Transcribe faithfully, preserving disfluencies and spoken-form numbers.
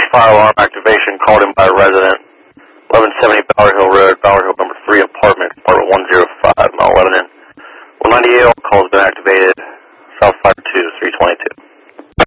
fire alarm activation called in by a resident. eleven seventy Bower Hill Road, Bower Hill number three apartment, apartment one oh five, mile eleven in. one ninety-eight, all calls been activated. South fire two, three twenty-two.